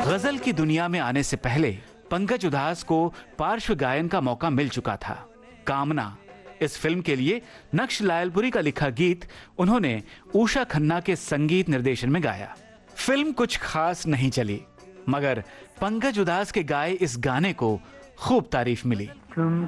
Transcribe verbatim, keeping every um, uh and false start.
गजल की दुनिया में आने से पहले पंकज उधास को पार्श्व गायन का मौका मिल चुका था। कामना इस फिल्म के लिए नक्श लायलपुरी का लिखा गीत उन्होंने उषा खन्ना के संगीत निर्देशन में गाया। फिल्म कुछ खास नहीं चली, मगर पंकज उधास के गाए इस गाने को खूब तारीफ मिली। तुम